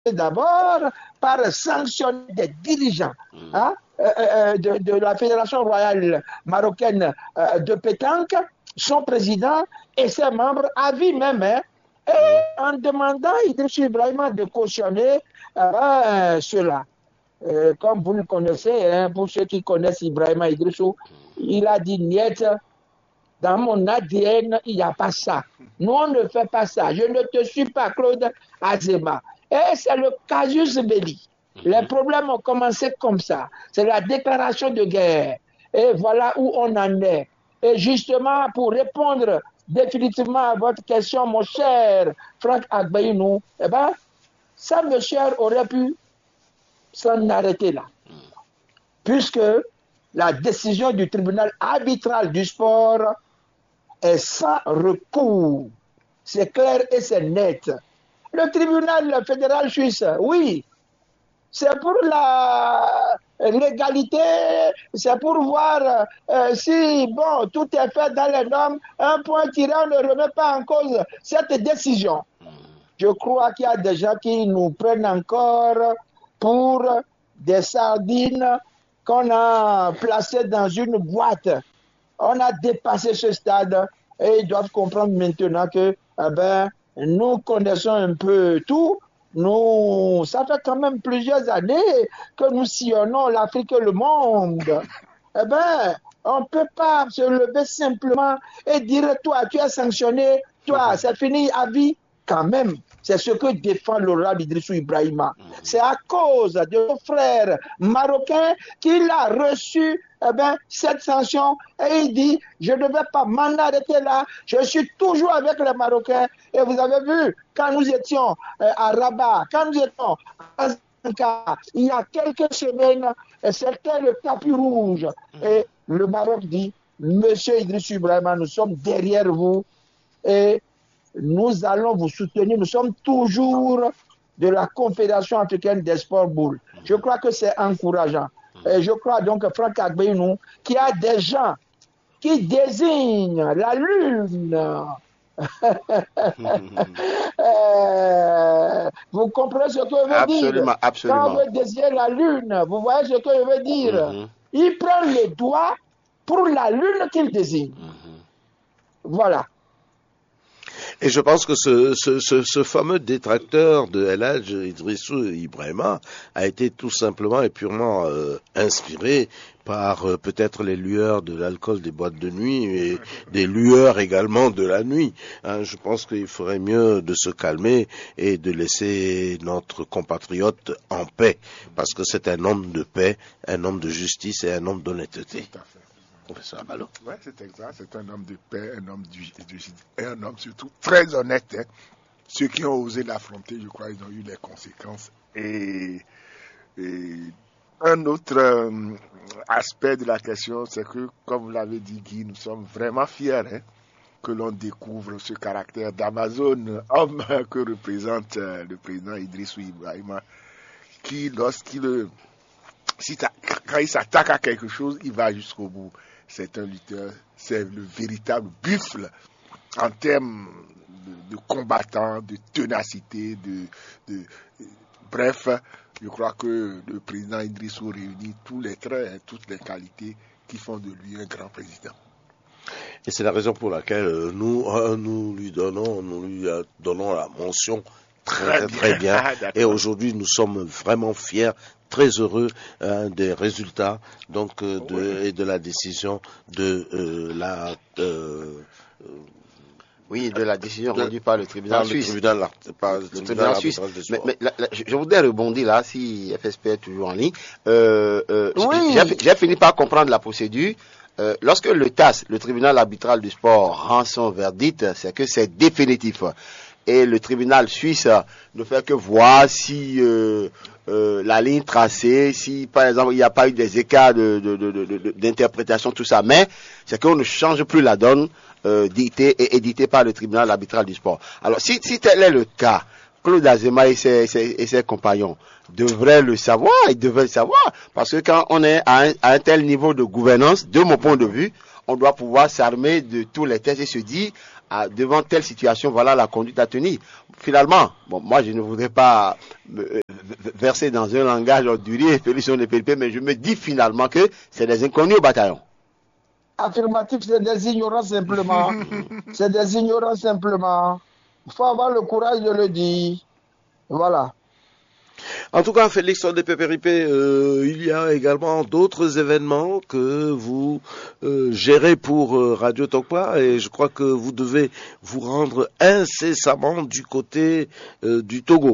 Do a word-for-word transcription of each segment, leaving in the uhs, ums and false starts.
d'abord par sanctionner des dirigeants hein, euh, de, de la Fédération royale marocaine euh, de pétanque, son président et ses membres, à vie même, hein, et en demandant à Idrissou Ibrahima de cautionner euh, cela. Euh, comme vous le connaissez, hein, pour ceux qui connaissent Ibrahima Idrissou, il a dit niet, dans mon A D N, il n'y a pas ça. Nous, on ne fait pas ça. Je ne te suis pas, Claude Azema. Et c'est le casus belli. Les problèmes ont commencé comme ça. C'est la déclaration de guerre. Et voilà où on en est. Et justement, pour répondre définitivement à votre question, mon cher Franck Agbaïnou, eh ben, ça, monsieur, aurait pu s'en arrêter là. Puisque la décision du tribunal arbitral du sport est sans recours. C'est clair et c'est net. Le tribunal fédéral suisse, oui, c'est pour la légalité, c'est pour voir euh, si, bon, tout est fait dans les normes, un point tiré, on ne remet pas en cause cette décision. Je crois qu'il y a des gens qui nous prennent encore pour des sardines qu'on a placées dans une boîte. On a dépassé ce stade et ils doivent comprendre maintenant que eh ben, nous connaissons un peu tout. Nous, ça fait quand même plusieurs années que nous sillonnons l'Afrique et le monde. Eh bien, on ne peut pas se lever simplement et dire toi, tu es sanctionné, toi, c'est fini à vie. Quand même, c'est ce que défend l'honorable Idrissou Ibrahima. C'est à cause de nos frères marocains qu'il a reçu eh ben, cette sanction et il dit je ne vais pas m'en arrêter là, je suis toujours avec les Marocains. Et vous avez vu, quand nous étions euh, à Rabat, quand nous étions à Zanka, il y a quelques semaines, c'était le tapis rouge. Et le Maroc dit monsieur Idrissou Ibrahima, nous sommes derrière vous et nous allons vous soutenir. Nous sommes toujours de la Confédération africaine des sports boules. Je crois que c'est encourageant. Et je crois donc que Franck Agbaïnou, qui a des gens qui désignent la Lune. euh, vous comprenez ce que je veux absolument, dire? Absolument. Quand on veut désigner la Lune, vous voyez ce que je veux dire? Mm-hmm. Il prend le doigt pour la Lune qu'il désigne. Mm-hmm. Voilà. Et je pense que ce, ce, ce, ce fameux détracteur de El Hadj Idrissou Ibrahima a été tout simplement et purement euh, inspiré par euh, peut-être les lueurs de l'alcool des boîtes de nuit et des lueurs également de la nuit. Hein, je pense qu'il ferait mieux de se calmer et de laisser notre compatriote en paix, parce que c'est un homme de paix, un homme de justice et un homme d'honnêteté. Tout à fait. Professeur Abalo. Oui, c'est exact. C'est un homme de paix, un homme du, du, et un homme surtout très honnête. Hein. Ceux qui ont osé l'affronter, je crois, ils ont eu les conséquences. Et, et un autre euh, aspect de la question, c'est que, comme vous l'avez dit, Guy, nous sommes vraiment fiers hein, que l'on découvre ce caractère d'Amazone, homme que représente euh, le président Idrissou Ibrahima, qui, lorsqu'il si quand il s'attaque à quelque chose, il va jusqu'au bout. C'est un lutteur, c'est le véritable buffle en termes de, de combattant, de ténacité, de, de, de bref, je crois que le président Idrissou réunit tous les traits, toutes les qualités qui font de lui un grand président. Et c'est la raison pour laquelle nous, nous lui donnons, nous lui donnons la mention très, très bien. Très bien. Ah, et aujourd'hui, nous sommes vraiment fiers, très heureux hein, des résultats donc euh, de, oui. et de la décision de euh, la euh, oui de la décision de, rendue par le tribunal suisse. Le tribunal, par le le tribunal, tribunal suisse. Mais, mais là, là, je voudrais rebondir là, si F S P est toujours en ligne. Euh, euh, oui. j'ai, j'ai fini par comprendre la procédure. Euh, lorsque le T A S, le tribunal arbitral du sport, rend son verdict, c'est que c'est définitif. Et le tribunal suisse ne fait que voir si euh, euh, la ligne tracée, si par exemple il n'y a pas eu des écarts de, de, de, de, de, d'interprétation, tout ça, mais c'est qu'on ne change plus la donne euh, dictée et éditée par le tribunal arbitral du sport. Alors si, si tel est le cas, Claude Azema et ses, ses, et ses compagnons devraient le savoir, ils devraient le savoir, parce que quand on est à un, à un tel niveau de gouvernance, de mon point de vue, on doit pouvoir s'armer de tous les tests et se dire à, devant telle situation, voilà la conduite à tenir. Finalement, bon, moi je ne voudrais pas me euh, verser dans un langage ordurier, Félix Ondepelipé, mais je me dis finalement que c'est des inconnus au bataillon. Affirmatif, c'est des ignorants simplement. C'est des ignorants simplement. Il faut avoir le courage de le dire. Voilà. En tout cas, Félix Ondepelipé, euh, il y a également d'autres événements que vous euh, gérez pour euh, Radio Tokpa et je crois que vous devez vous rendre incessamment du côté euh, du Togo.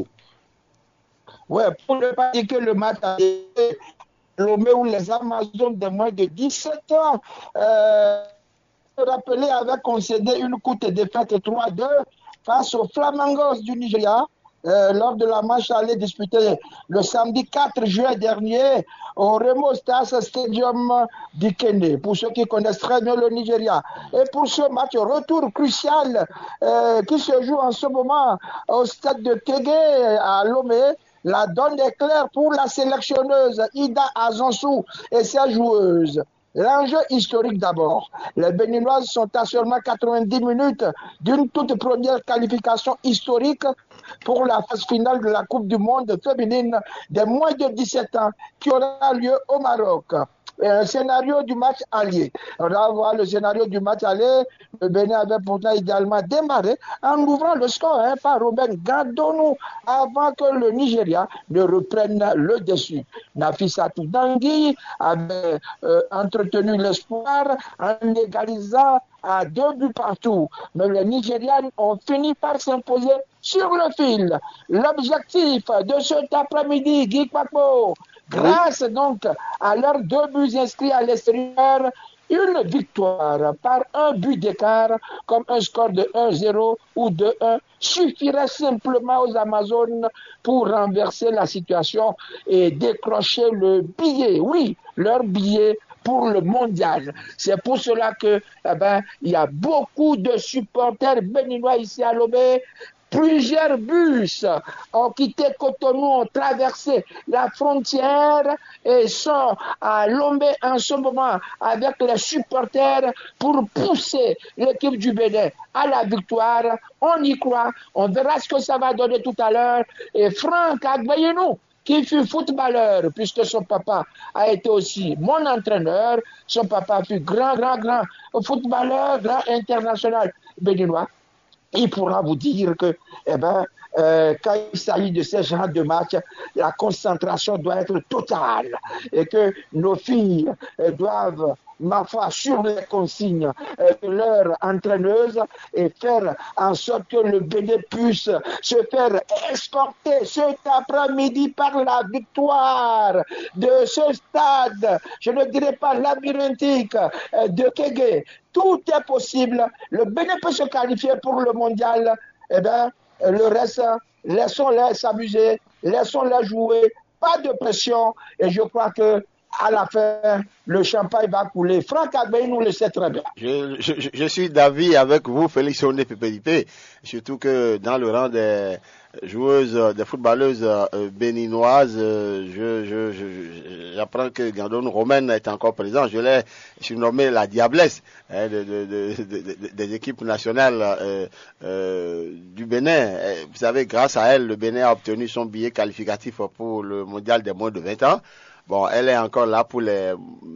Ouais, pour ne pas dire que le match a été Lomé où les Amazones de moins de dix-sept ans euh, rappelé avaient concédé une courte défaite trois à deux face aux Flamingos du Nigeria. Euh, lors de la match allée disputée le samedi quatre juin dernier au Remo Stars Stadium d'Ikene, pour ceux qui connaissent très bien le Nigeria. Et pour ce match retour crucial euh, qui se joue en ce moment au stade de Kege à Lomé, la donne est claire pour la sélectionneuse Ida Azansou et ses joueuses. L'enjeu historique d'abord. Les Béninoises sont à seulement quatre-vingt-dix minutes d'une toute première qualification historique pour la phase finale de la Coupe du Monde féminine des moins de dix-sept ans qui aura lieu au Maroc. Et un scénario du match allié. On va voir le scénario du match allié. Le Bénin avait pourtant idéalement démarré en ouvrant le score hein, par Robin Gadonou avant que le Nigeria ne reprenne le dessus. Nafissatou Dangui avait euh, entretenu l'espoir en égalisant à deux buts partout. Mais les Nigérians ont fini par s'imposer sur le fil. L'objectif de cet après-midi, Guy Kpakpo, grâce donc à leurs deux buts inscrits à l'extérieur, une victoire par un but d'écart, comme un score de un zéro ou de un, suffirait simplement aux Amazones pour renverser la situation et décrocher le billet, oui, leur billet pour le mondial. C'est pour cela que, eh ben, il y a beaucoup de supporters béninois ici à Lomé. Plusieurs bus ont quitté Cotonou, ont traversé la frontière et sont à Lomé en ce moment avec les supporters pour pousser l'équipe du Bénin à la victoire. On y croit, on verra ce que ça va donner tout à l'heure. Et Franck Agbayeno, qui fut footballeur, puisque son papa a été aussi mon entraîneur, son papa fut grand, grand, grand footballeur, grand international béninois. Il pourra vous dire que, eh ben, euh, quand il s'agit de ce genre de match, la concentration doit être totale et que nos filles euh, doivent, ma foi, suivre les consignes euh, de leur entraîneuse et faire en sorte que le Bénin puisse se faire exporter cet après-midi par la victoire de ce stade, je ne dirais pas labyrinthique, euh, de Kege. Tout est possible. Le Bénin peut se qualifier pour le mondial. Eh bien, le reste, laissons-les s'amuser, laissons-les jouer. Pas de pression. Et je crois que à la fin, le champagne va couler. Franck Agbeyi nous le sait très bien. Je, je, je suis d'avis avec vous, Félix Ondepelipé, surtout que dans le rang des joueuses, des footballeuses euh, béninoises, euh, je, je, je, j'apprends que Gandon Romaine est encore présent. Je l'ai surnommé la Diablesse hein, de, de, de, de, de, des équipes nationales euh, euh, du Bénin. Vous savez, grâce à elle, le Bénin a obtenu son billet qualificatif pour le mondial des moins de vingt ans. Bon, elle est encore là pour les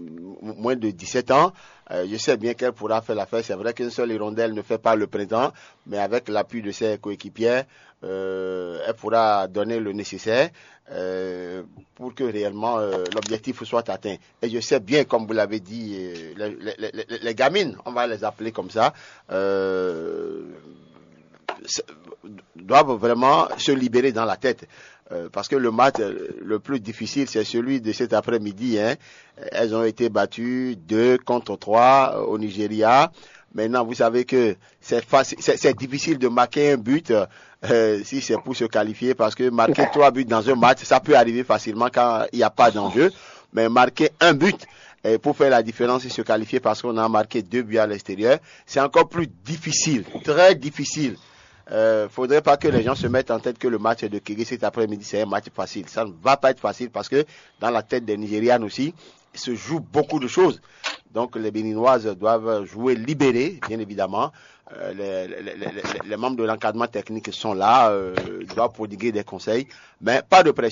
moins de dix-sept ans. Euh, je sais bien qu'elle pourra faire l'affaire. C'est vrai qu'une seule hirondelle ne fait pas le printemps, mais avec l'appui de ses coéquipiers, euh, elle pourra donner le nécessaire euh, pour que réellement euh, l'objectif soit atteint. Et je sais bien, comme vous l'avez dit, euh, les, les, les, les gamines, on va les appeler comme ça, euh, doivent vraiment se libérer dans la tête. Euh, parce que le match euh, le plus difficile, c'est celui de cet après-midi. Hein. Elles ont été battues deux contre trois euh, au Nigeria. Maintenant, vous savez que c'est, facile, c'est, c'est difficile de marquer un but euh, si c'est pour se qualifier, parce que marquer trois buts dans un match, ça peut arriver facilement quand il n'y a pas d'enjeu. Mais marquer un but euh, pour faire la différence et se qualifier parce qu'on a marqué deux buts à l'extérieur, c'est encore plus difficile, très difficile. Il euh, faudrait pas que les gens se mettent en tête que le match de Kege cet après-midi c'est un match facile. Ça ne va pas être facile parce que dans la tête des Nigérianes aussi, il se joue beaucoup de choses. Donc les Béninoises doivent jouer libérées, bien évidemment. Euh, les, les, les, les, les membres de l'encadrement technique sont là, euh, doivent prodiguer des conseils, mais pas de pression.